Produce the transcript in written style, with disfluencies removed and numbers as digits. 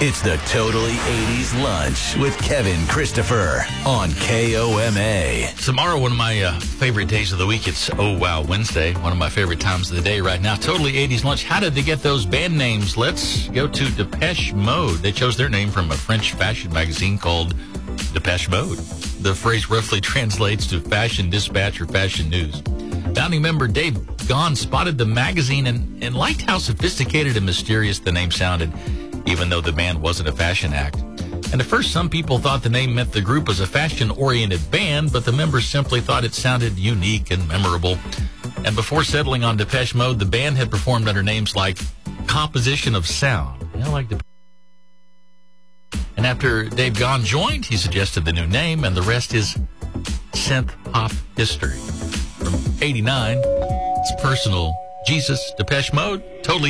It's the Totally 80s Lunch with Kevin Christopher on KOMA. Tomorrow, one of my favorite days of the week. It's Oh Wow Wednesday, one of my favorite times of the day right now. Totally 80s Lunch. How did they get those band names? Let's go to Depeche Mode. They chose their name from a French fashion magazine called Depeche Mode. The phrase roughly translates to fashion dispatch or fashion news. Founding member Dave Gahan spotted the magazine and liked how sophisticated and mysterious the name sounded, even though the band wasn't a fashion act. And at first, some people thought the name meant the group was a fashion-oriented band, but the members simply thought it sounded unique and memorable. And before settling on Depeche Mode, the band had performed under names like Composition of Sound. And after Dave Gahan joined, he suggested the new name, and the rest is synth pop history. From '89, it's personal Jesus, Depeche Mode, totally